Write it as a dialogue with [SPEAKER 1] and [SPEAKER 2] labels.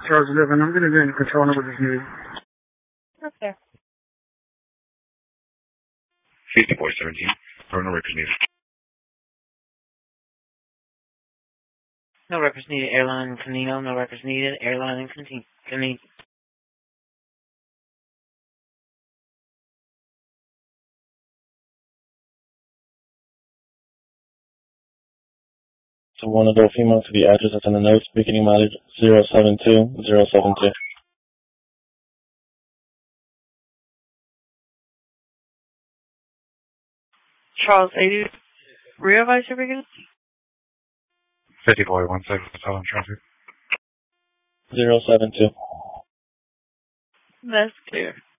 [SPEAKER 1] Charles 11, I'm going to get in control number this meeting.
[SPEAKER 2] Okay.
[SPEAKER 3] 5417. Or no records needed.
[SPEAKER 2] No records needed. Airline and Canino. No records needed. Airline and Canino.
[SPEAKER 4] So one adult female to the address that's in the notes, beginning mileage 072072.
[SPEAKER 2] Charles 80. Realize your beginning?
[SPEAKER 3] 5417. Silent traffic.
[SPEAKER 4] 072.
[SPEAKER 2] That's clear.